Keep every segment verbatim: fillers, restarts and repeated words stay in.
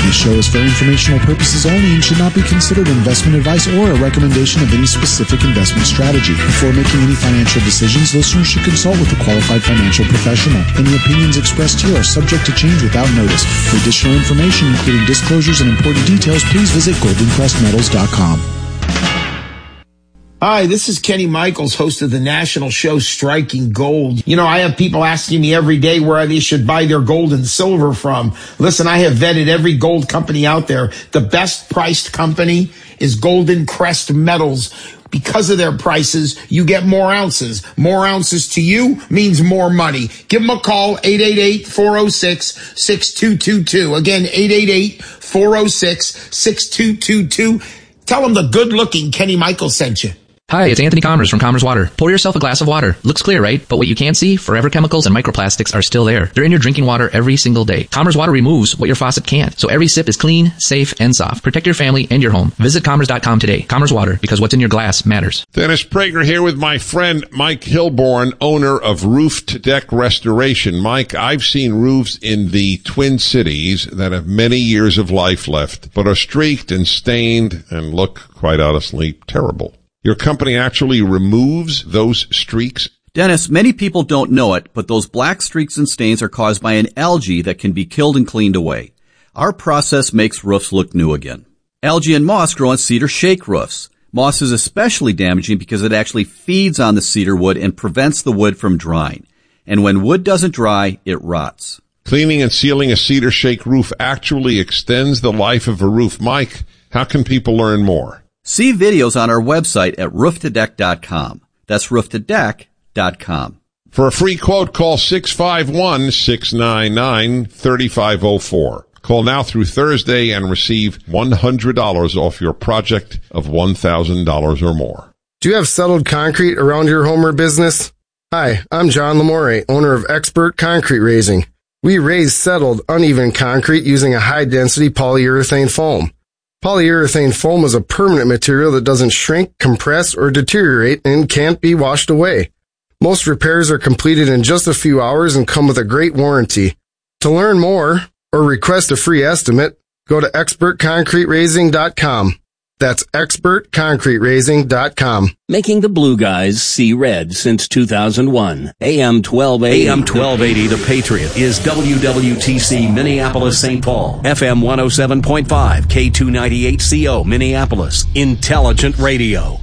This show is for informational purposes only and should not be considered investment advice or a recommendation of any specific investment strategy. Before making any financial decisions, listeners should consult with a qualified financial professional. Any opinions expressed here are subject to change without notice. For additional information, including disclosures and important details, please visit golden crest metals dot com. Hi, this is Kenny Michaels, host of the national show Striking Gold. You know, I have people asking me every day where they should buy their gold and silver from. Listen, I have vetted every gold company out there. The best priced company is Golden Crest Metals. Because of their prices, you get more ounces. More ounces to you means more money. Give them a call, eight eight eight, four oh six, six two two two. Again, eight eight eight, four oh six, six two two two. Tell them the good-looking Kenny Michaels sent you. Hi, it's Anthony Commerce from Commerce Water. Pour yourself a glass of water. Looks clear, right? But what you can't see, forever chemicals and microplastics are still there. They're in your drinking water every single day. Commerce Water removes what your faucet can't. So every sip is clean, safe, and soft. Protect your family and your home. Visit commerce dot com today. Commerce Water, because what's in your glass matters. Dennis Prager here with my friend Mike Hilborn, owner of Roof to Deck Restoration. Mike, I've seen roofs in the Twin Cities that have many years of life left, but are streaked and stained and look, quite honestly, terrible. Your company actually removes those streaks? Dennis, many people don't know it, but those black streaks and stains are caused by an algae that can be killed and cleaned away. Our process makes roofs look new again. Algae and moss grow on cedar shake roofs. Moss is especially damaging because it actually feeds on the cedar wood and prevents the wood from drying. And when wood doesn't dry, it rots. Cleaning and sealing a cedar shake roof actually extends the life of a roof. Mike, how can people learn more? See videos on our website at roof to deck dot com. That's roof to deck dot com. For a free quote, call six five one, six nine nine, three five zero four. Call now through Thursday and receive one hundred dollars off your project of one thousand dollars or more. Do you have settled concrete around your home or business? Hi, I'm John Lamore, owner of Expert Concrete Raising. We raise settled, uneven concrete using a high-density polyurethane foam. Polyurethane foam is a permanent material that doesn't shrink, compress, or deteriorate and can't be washed away. Most repairs are completed in just a few hours and come with a great warranty. To learn more or request a free estimate, go to expert concrete raising dot com. That's expert concrete raising dot com. Making the blue guys see red since two thousand one. A M twelve eighty. A M twelve eighty, The Patriot, is W W T C Minneapolis Saint Paul. F M one oh seven point five, K two ninety-eight C O Minneapolis. Intelligent Radio.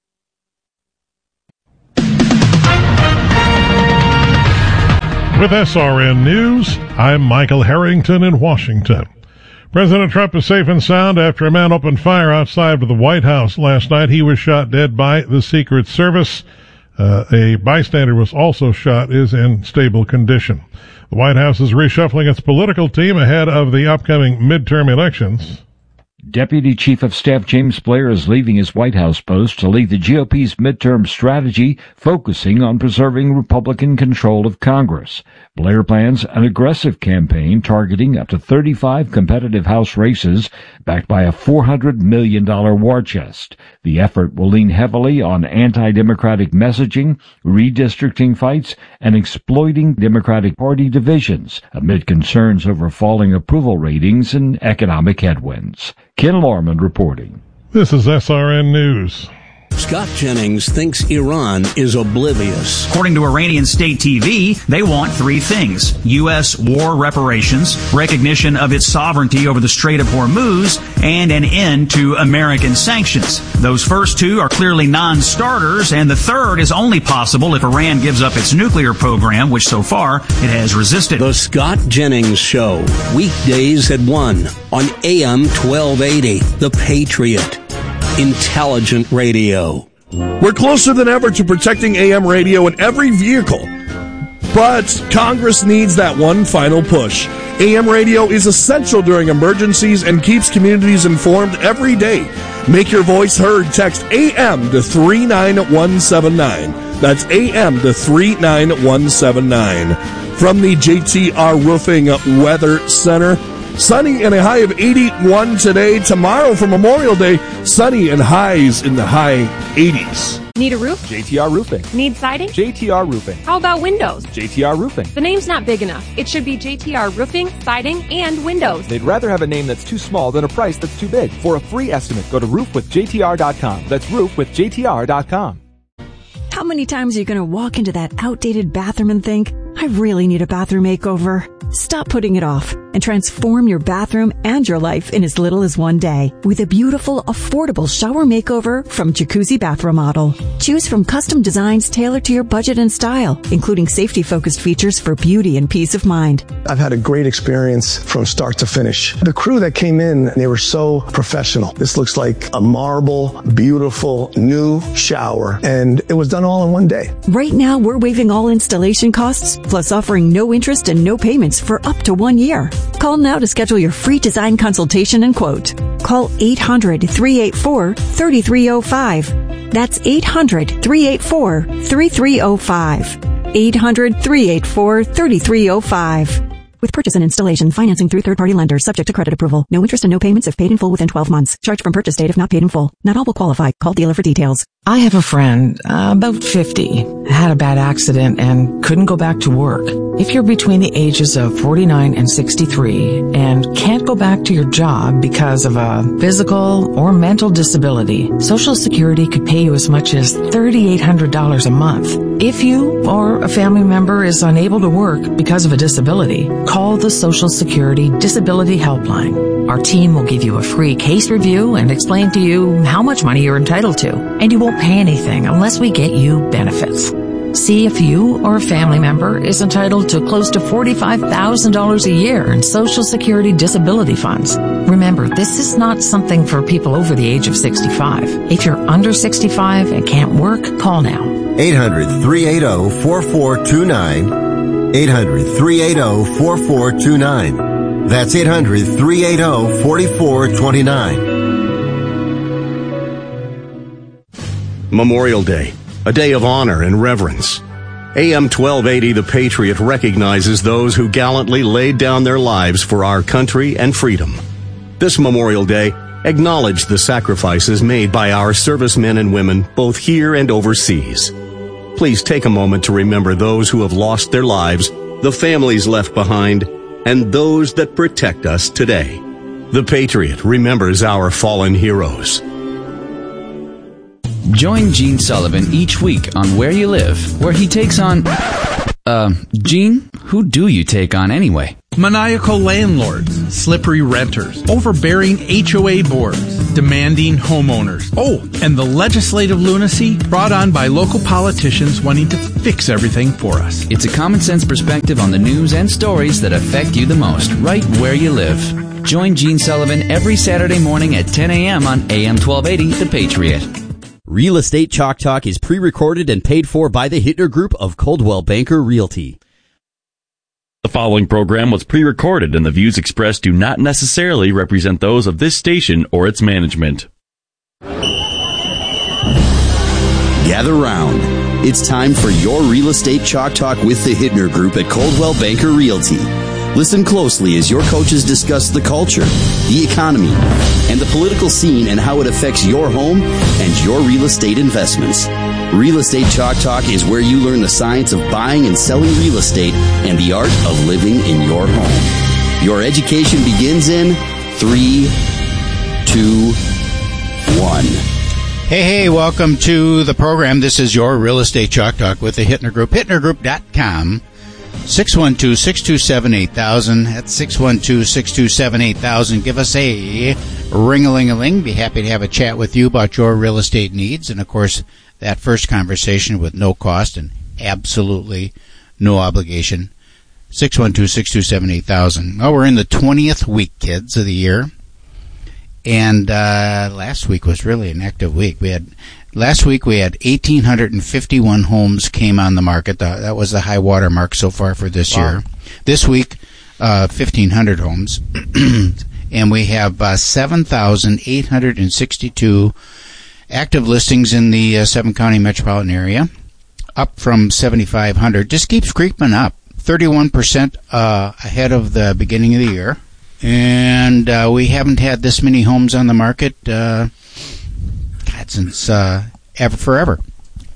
With S R N News, I'm Michael Harrington in Washington. President Trump is safe and sound after a man opened fire outside of the White House last night. He was shot dead by the Secret Service. Uh, a bystander was also shot, is in stable condition. The White House is reshuffling its political team ahead of the upcoming midterm elections. Deputy Chief of Staff James Blair is leaving his White House post to lead the G O P's midterm strategy, focusing on preserving Republican control of Congress. Blair plans an aggressive campaign targeting up to thirty-five competitive House races, backed by a four hundred million dollars war chest. The effort will lean heavily on anti-democratic messaging, redistricting fights, and exploiting Democratic Party divisions amid concerns over falling approval ratings and economic headwinds. Ken Lorman reporting. This is S R N News. Scott Jennings thinks Iran is oblivious. According to Iranian state T V, they want three things: U S war reparations, recognition of its sovereignty over the Strait of Hormuz, and an end to American sanctions. Those first two are clearly non-starters, and the third is only possible if Iran gives up its nuclear program, which so far it has resisted. The Scott Jennings Show, weekdays at one on A M twelve eighty, The Patriot. Intelligent Radio. We're closer than ever to protecting A M radio in every vehicle. But Congress needs that one final push. A M radio is essential during emergencies and keeps communities informed every day. Make your voice heard. Text A M to three nine one seven nine. That's A M to three nine one seven nine. From the J T R Roofing Weather Center, sunny and a high of eighty-one today. Tomorrow for Memorial Day, sunny and highs in the high eighties. Need a roof? J T R Roofing. Need siding? J T R Roofing. How about windows? J T R Roofing. The name's not big enough. It should be J T R Roofing, Siding, and Windows. They'd rather have a name that's too small than a price that's too big. For a free estimate, go to roof with J T R dot com. That's roof with J T R dot com. How many times are you going to walk into that outdated bathroom and think, I really need a bathroom makeover? Stop putting it off and transform your bathroom and your life in as little as one day with a beautiful, affordable shower makeover from Jacuzzi Bath Remodel. Choose from custom designs tailored to your budget and style, including safety-focused features for beauty and peace of mind. I've had a great experience from start to finish. The crew that came in, they were so professional. This looks like a marble, beautiful, new shower, and it was done all in one day. Right now, we're waiving all installation costs, plus offering no interest and no payments for up to one year. Call now to schedule your free design consultation and quote. Call eight hundred, three eight four, three three zero five. That's eight hundred, three eight four, three three zero five. eight hundred, three eight four, three three zero five. With purchase and installation, financing through third-party lenders, subject to credit approval. No interest and no payments if paid in full within twelve months. Charge from purchase date if not paid in full. Not all will qualify. Call dealer for details. I have a friend, uh, about fifty, had a bad accident and couldn't go back to work. If you're between the ages of forty-nine and sixty-three and can't go back to your job because of a physical or mental disability, Social Security could pay you as much as three thousand eight hundred dollars a month. If you or a family member is unable to work because of a disability, call the Social Security Disability Helpline. Our team will give you a free case review and explain to you how much money you're entitled to, and you won't pay anything unless we get you benefits. See if you or a family member is entitled to close to forty-five thousand dollars a year in Social Security disability funds. Remember, this is not something for people over the age of sixty-five. If you're under sixty-five and can't work, call now. eight hundred, three eight zero, four four two nine. eight hundred, three eight zero, four four two nine. That's eight hundred, three eight zero, four four two nine. Memorial Day, a day of honor and reverence. A M twelve eighty The Patriot recognizes those who gallantly laid down their lives for our country and freedom. This Memorial Day, acknowledge the sacrifices made by our servicemen and women both here and overseas. Please take a moment to remember those who have lost their lives, the families left behind, and those that protect us today. The Patriot remembers our fallen heroes. Join Gene Sullivan each week on Where You Live, where he takes on... Uh, Gene, who do you take on anyway? Maniacal landlords, slippery renters, overbearing H O A boards, demanding homeowners. Oh, and the legislative lunacy brought on by local politicians wanting to fix everything for us. It's a common sense perspective on the news and stories that affect you the most, right where you live. Join Gene Sullivan every Saturday morning at ten a.m. on A M twelve eighty The Patriot. Real Estate Chalk Talk is pre-recorded and paid for by the Hittner Group of Coldwell Banker Realty. The following program was pre-recorded and the views expressed do not necessarily represent those of this station or its management. Gather round. It's time for your Real Estate Chalk Talk with the Hittner Group at Coldwell Banker Realty. Listen closely as your coaches discuss the culture, the economy, and the political scene and how it affects your home and your real estate investments. Real Estate Chalk Talk is where you learn the science of buying and selling real estate and the art of living in your home. Your education begins in three, two, one. Hey, hey, welcome to the program. This is your Real Estate Chalk Talk with the Hittner Group, hittner group dot com. six one two, six two seven, eight thousand. That's six one two, six two seven, eight thousand. Give us a ring-a-ling-a-ling. Be happy to have a chat with you about your real estate needs. And, of course, that first conversation with no cost and absolutely no obligation. six one two, six two seven, eight thousand. Well, we're in the twentieth week, kids, of the year. And uh, last week was really an active week. We had... Last week we had one thousand eight hundred fifty-one homes came on the market. That was the high water mark so far for this wow. year. This week, uh, fifteen hundred homes. And we have uh, seven thousand eight hundred sixty-two active listings in the uh, seven-county metropolitan area, up from seventy-five hundred. Just keeps creeping up. thirty-one percent uh, ahead of the beginning of the year. And uh, we haven't had this many homes on the market uh, God, since uh, ever forever.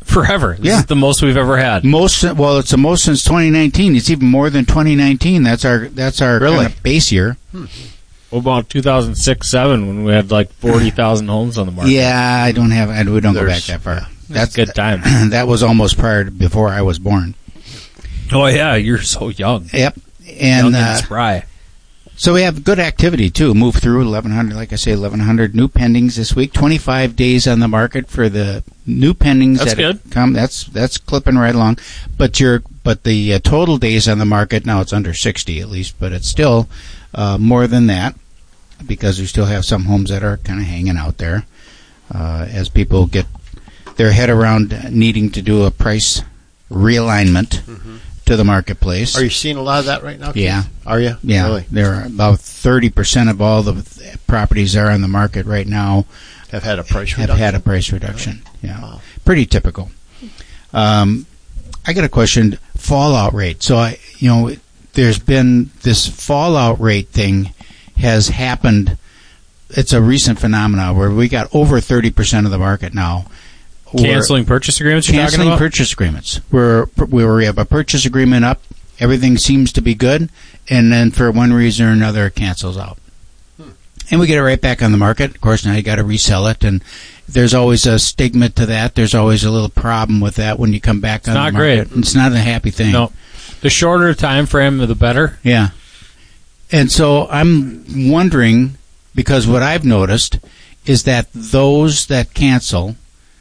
Forever. This yeah. is the most we've ever had. Most well, it's the most since twenty nineteen. It's even more than twenty nineteen. That's our that's our Really? kind of base year. Hmm. What about two thousand six, seven when we had like forty thousand homes on the market? Yeah, I don't have. I, we don't There's, go back that far. Yeah, That's a good time. That was almost prior to, before I was born. Oh yeah, you're so young. Yep, young and, and uh, spry. So we have good activity too. Move through eleven hundred, like I say, eleven hundred new pendings this week. Twenty-five days on the market for the new pendings. That's that good. Come, that's that's clipping right along. But your but the uh, total days on the market now it's under sixty at least, but it's still uh, more than that because we still have some homes that are kind of hanging out there uh, as people get their head around needing to do a price realignment. Mm-hmm. To the marketplace. Are you seeing a lot of that right now, Keith? Yeah. Are you? Yeah. Really? There are about thirty percent of all the properties that are on the market right now have had a price have reduction. had a price reduction. Really? Yeah. Wow. Pretty typical. Um, I got a question. Fallout rate. So, I, you know, there's been this fallout rate thing has happened. It's a recent phenomenon where we got over thirty percent of the market now. Canceling purchase agreements you're Canceling talking about? purchase agreements. Where, where we have a purchase agreement up, everything seems to be good, and then for one reason or another it cancels out. Hmm. And we get it right back on the market. Of course, now you got to resell it, and there's always a stigma to that. There's always a little problem with that when you come back It's on not the market. great. It's not a happy thing. No. The shorter time frame, the better. Yeah. And so I'm wondering, because what I've noticed is that those that cancel,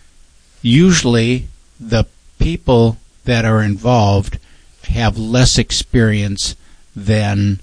usually the people that are involved have less experience than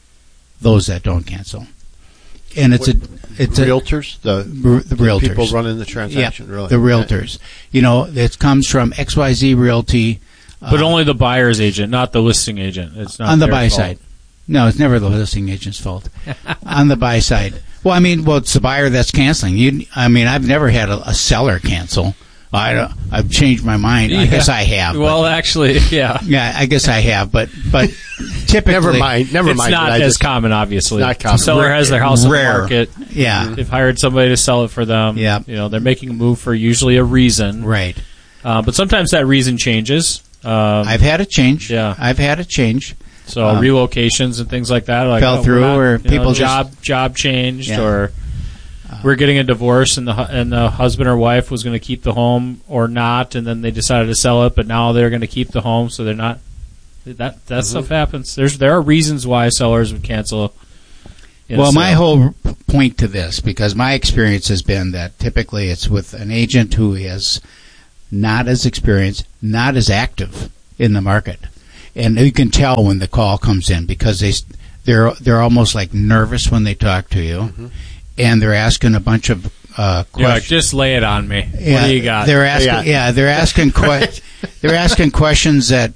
those that don't cancel. And it's what, a it's realtors, a, the, the, the realtors, people running the transaction. Yeah, really, the realtors. You know, it comes from X Y Z Realty, But uh, only the buyer's agent, not the listing agent. It's not on the their buy fault. side. No, it's never the listing agent's fault. On the buy side. Well, I mean, well, it's the buyer that's canceling. You, I mean, I've never had a, a seller cancel. I don't, I've changed my mind. I Yeah. guess I have. but- Well, actually, yeah. yeah, I guess I have. But but typically, Never mind. Never it's mind. not I as just- common, obviously. Not common. The seller has their house on the Rare. market. Yeah. They've hired somebody to sell it for them. Yeah. You know, they're making a move for usually a reason. Right. Uh, but sometimes that reason changes. Um, I've had it change. Yeah. I've had it change. So Um, relocations and things like that, like fell oh, through, we're not- or you know, people just- job job changed, Yeah. or we're getting a divorce, and the hu- and the husband or wife was going to keep the home or not, and then they decided to sell it, but now they're going to keep the home, so they're not. That that Mm-hmm. stuff happens. There's there are reasons why sellers would cancel. in a Well, my sale. whole p- point to this, because my experience has been that typically it's with an agent who is not as experienced, not as active in the market, and you can tell when the call comes in because they they're they're almost like nervous when they talk to you, Mm-hmm. and they're asking a bunch of uh, You're like, questions. just lay it on me. Yeah, What do you got? They're asking, yeah, they're asking que- they're asking questions that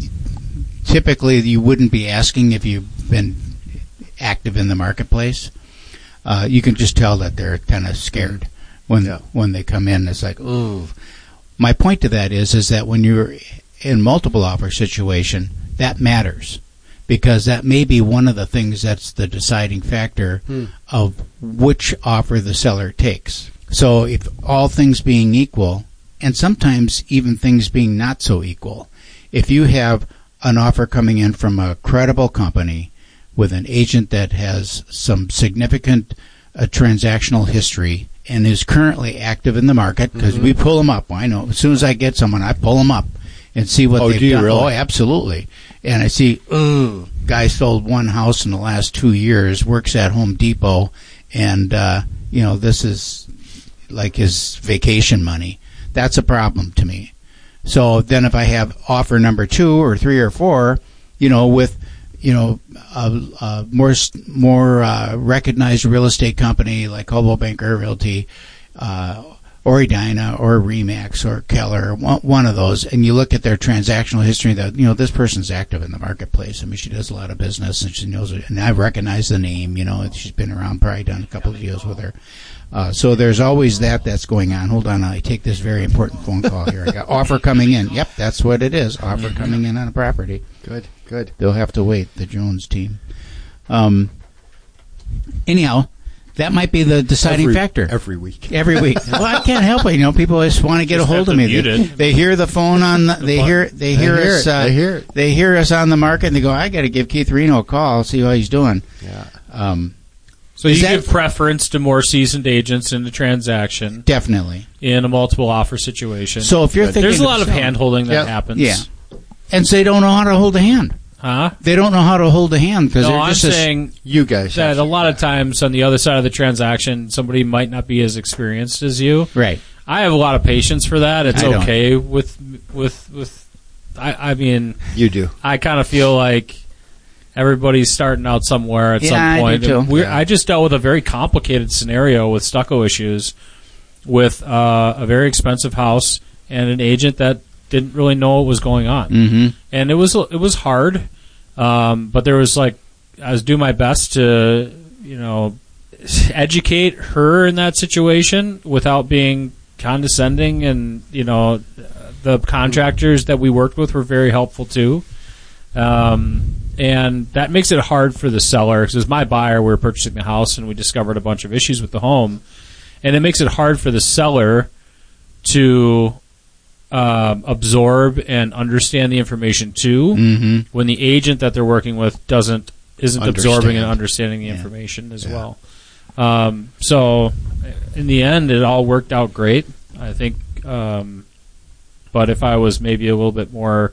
typically you wouldn't be asking if you've been active in the marketplace. Uh, you can just tell that they're kind of scared when Yeah. when they come in. It's like, ooh. My point to that is is that when you're in multiple offer situation, that matters. Because that may be one of the things that's the deciding factor Hmm. of which offer the seller takes. So if all things being equal, and sometimes even things being not so equal, if you have an offer coming in from a credible company with an agent that has some significant uh, transactional history and is currently active in the market, because Mhm. we pull them up. I know. As soon as I get someone, I pull them up and see what Oh, they've do you done. really? Oh, absolutely. And I see, ooh, guy sold one house in the last two years, works at Home Depot, and, uh, you know, this is like his vacation money. That's a problem to me. So then if I have offer number two or three or four, you know, with, you know, a, a more more uh, recognized real estate company like Coldwell Banker Realty, uh, or Edina or Remax or Keller, one, one of those, and you look at their transactional history, that, you know, this person's active in the marketplace. I mean, she does a lot of business, and she knows it, and I recognize the name, you know, and she's been around, probably done a couple of deals with her. Uh, so there's always that that's going on. Hold on, I take this very important phone call here. I got offer coming in. Yep, that's what it is. Offer coming in on a property. Good, good. They'll have to wait, the Jones team. Um, anyhow, that might be the deciding every, factor. Every week. Every week. Well, I can't help it. You know, people always want to get Just a hold have of to me. mute They, it. they hear the phone on. The, they hear. They hear They hear us. it. Uh, They hear it. They hear us on the market, and they go, "I got to give Keith Reno a call, see how he's doing." Yeah. Um, So Is you that- give preference to more seasoned agents in the transaction, definitely. in a multiple offer situation. So if you're thinking there's a of lot of selling- hand holding that Yep. happens. Yeah, and so they don't know how to hold a hand. Huh? They don't know how to hold a hand because No, they're I'm just a s- saying You guys. that have a to- lot of times on the other side of the transaction, somebody might not be as experienced as you. right. I have a lot of patience for that. It's I don't. okay with with with. I, I mean, You do. I kind of feel like everybody's starting out somewhere at Yeah, some I do point. too. And we're, Yeah. I just dealt with a very complicated scenario with stucco issues, with uh, a very expensive house and an agent that didn't really know what was going on, Mm-hmm. and it was it was hard. Um, but there was like I was doing my best to you know educate her in that situation without being condescending, and you know the contractors that we worked with were very helpful too. Um, and that makes it hard for the seller because as my buyer, we were purchasing the house and we discovered a bunch of issues with the home, and it makes it hard for the seller to um, absorb and understand the information too Mm-hmm. when the agent that they're working with doesn't isn't absorbing and Understand. understanding the Yeah. information as Yeah. well. Um, so in the end, it all worked out great, I think. Um, but if I was maybe a little bit more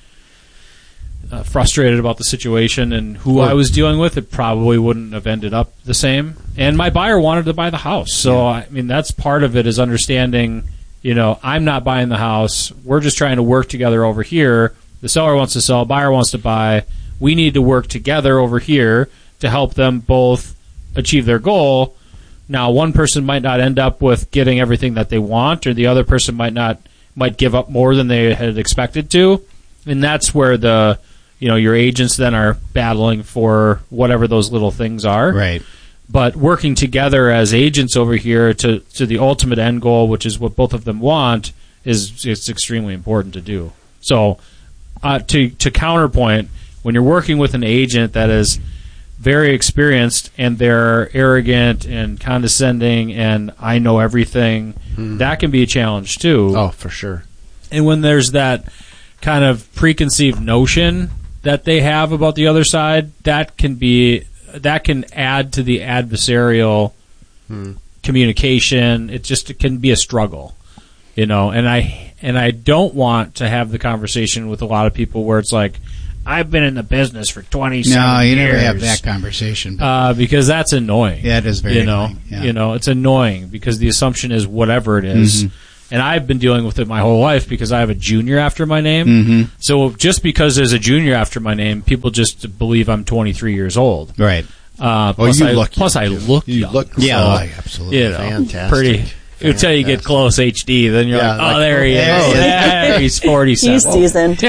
uh, frustrated about the situation and who Or- I was dealing with, it probably wouldn't have ended up the same. And my buyer wanted to buy the house, so I mean that's part of it is understanding. You know, I'm not buying the house. We're just trying to work together over here. The seller wants to sell, buyer wants to buy. We need to work together over here to help them both achieve their goal. Now, one person might not end up with getting everything that they want, or the other person might not might give up more than they had expected to, and that's where the you know your agents then are battling for whatever those little things are. Right. But working together as agents over here to, to the ultimate end goal, which is what both of them want, is it's extremely important to do. So, uh, to to counterpoint, when you're working with an agent that is very experienced and they're arrogant and condescending and I know everything, Hmm. that can be a challenge too. Oh, for sure. And when there's that kind of preconceived notion that they have about the other side, that can be that can add to the adversarial Hmm. communication. It just it can be a struggle, you know. And I and I don't want to have the conversation with a lot of people where it's like, I've been in the business for twenty-seven No, you years. never have that conversation. Uh, because that's annoying. Yeah, it is very you know, annoying, yeah. You know, it's annoying because the assumption is whatever it is. Mhm. And I've been dealing with it my whole life because I have a junior after my name. Mhm. So just because there's a junior after my name, people just believe I'm twenty-three years old. Right. Uh, Oh, plus you I, look plus I young, too. look You young. look Yeah, So, oh, absolutely. You know, Fantastic. pretty. Until you get close H D, then you're Yeah, like, oh, like, there he oh, is. yeah. Yeah, he's forty-seven. He's seasoned.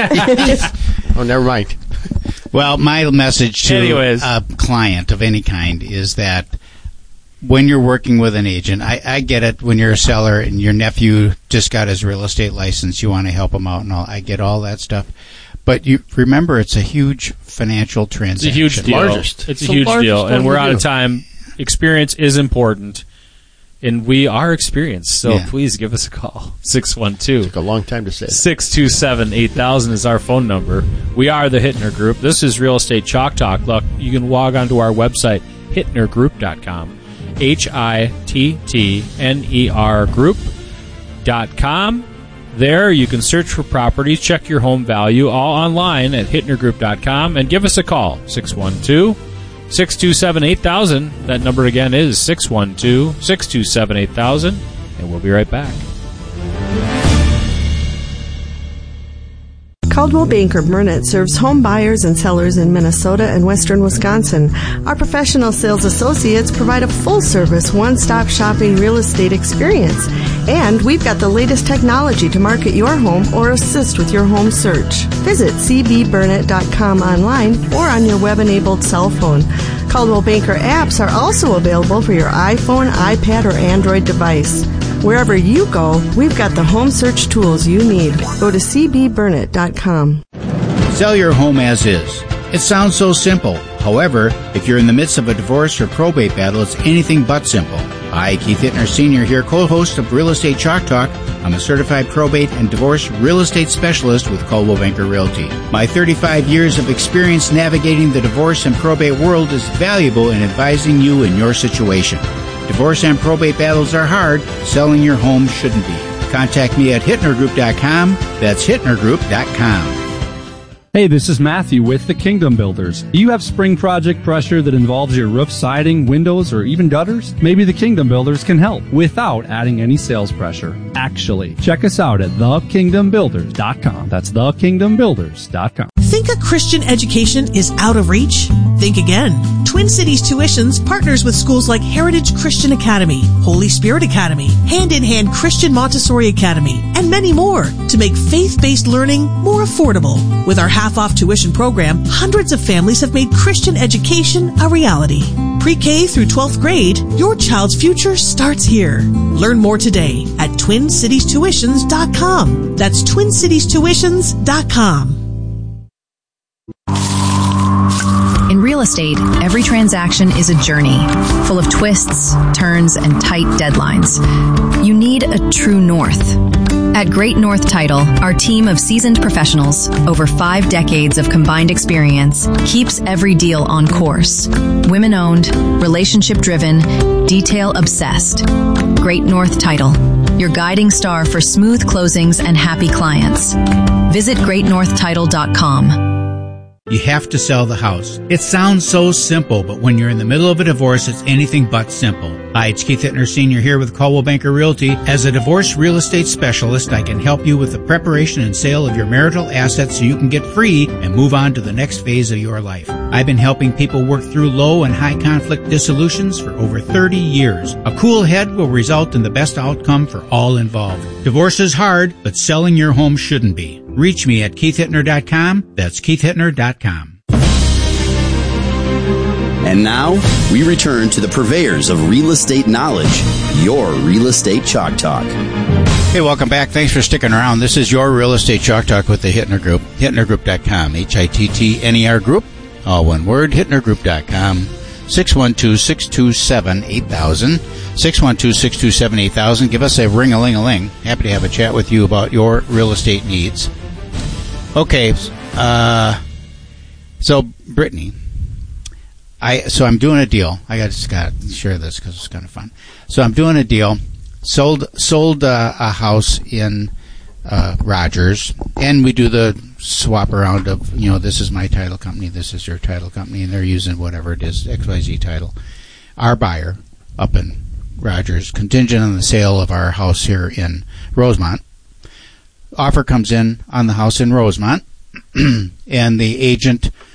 Oh, never mind. Well, my message to Anyways. a client of any kind is that when you're working with an agent, I, I get it when you're a seller and your nephew just got his real estate license, you want to help him out and all. I get all that stuff. But you remember, it's a huge financial It's a transaction. huge deal. Largest. It's It's a the huge largest deal, one and we're we out do. of time. Experience is important, and we are experienced. So Yeah. please give us a call. six one two Took a long time to say. six two seven eight thousand is our phone number. We are the Hittner Group. This is Real Estate Chalk Talk. Look, you can log onto our website, hittner group dot com. H I T T N E R group dot com. There you can search for properties, check your home value, all online at hittner group dot com, and give us a call, six one two six two seven eight thousand. That number again is six one two six two seven eight thousand, and we'll be right back. Caldwell Banker Burnett serves home buyers and sellers in Minnesota and western Wisconsin. Our professional sales associates provide a full-service, one-stop shopping real estate experience. And we've got the latest technology to market your home or assist with your home search. Visit c b burnett dot com online or on your web-enabled cell phone. Caldwell Banker apps are also available for your iPhone, iPad, or Android device. Wherever you go, we've got the home search tools you need. Go to c b burnett dot com. Sell your home as is. It sounds so simple. However, if you're in the midst of a divorce or probate battle, it's anything but simple. Hi, Keith Hittner Senior here, co-host of Real Estate Chalk Talk. I'm a certified probate and divorce real estate specialist with Coldwell Banker Realty. My thirty-five years of experience navigating the divorce and probate world is valuable in advising you in your situation. Divorce and probate battles are hard. Selling your home shouldn't be. Contact me at Hittner Group dot com. That's Hittner Group dot com. Hey, this is Matthew with the Kingdom Builders. Do you have spring project pressure that involves your roof, siding, windows, or even gutters? Maybe the Kingdom Builders can help without adding any sales pressure. Actually, check us out at the kingdom builders dot com. That's the kingdom builders dot com. Think a Christian education is out of reach? Think again. Twin Cities Tuitions partners with schools like Heritage Christian Academy, Holy Spirit Academy, Hand in Hand Christian Montessori Academy, and many more to make faith-based learning more affordable. With our half-off tuition program, hundreds of families have made Christian education a reality. Pre-K through twelfth grade, your child's future starts here. Learn more today at twin cities tuitions dot com. That's twin cities tuitions dot com. In real estate, every transaction is a journey, full of twists, turns, and tight deadlines. You need a true north. At Great North Title, our team of seasoned professionals, over five decades of combined experience, keeps every deal on course. Women-owned, relationship-driven, detail-obsessed. Great North Title, your guiding star for smooth closings and happy clients. Visit great north title dot com. You have to sell the house. It sounds so simple, but when you're in the middle of a divorce, it's anything but simple. Hi, it's Keith Hittner Senior here with Coldwell Banker Realty. As a divorce real estate specialist, I can help you with the preparation and sale of your marital assets so you can get free and move on to the next phase of your life. I've been helping people work through low and high conflict dissolutions for over thirty years. A cool head will result in the best outcome for all involved. Divorce is hard, but selling your home shouldn't be. Reach me at keith hittner dot com. That's keith hittner dot com. And now, we return to the purveyors of real estate knowledge, your Real Estate Chalk Talk. Hey, welcome back. Thanks for sticking around. This is your Real Estate Chalk Talk with the Hittner Group. Hittner Group dot com. H I T T N E R Group. All one word. Hittner Group dot com. six one two, six two seven, eight thousand. six one two, six two seven, eight thousand. Give us a ring-a-ling-a-ling. Happy to have a chat with you about your real estate needs. Okay, uh, so Brittany, I so I'm doing a deal. I got just got to share this because it's kind of fun. So I'm doing a deal. Sold sold uh, a house in uh, Rogers, and we do the swap around of, you know, this is my title company, this is your title company, and they're using whatever it is, X Y Z title. Our buyer up in Rogers, contingent on the sale of our house here in Rosemont. Offer comes in on the house in Rosemont, and the agent